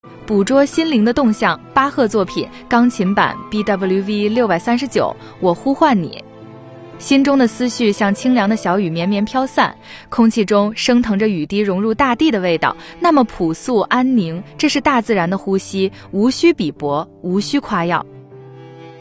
捕捉心灵的动向，巴赫作品钢琴版 BWV 639，我呼唤你。心中的思绪像清凉的小雨绵绵飘散，空气中升腾着雨滴融入大地的味道，那么朴素安宁，这是大自然的呼吸，无需比驳，无需夸耀。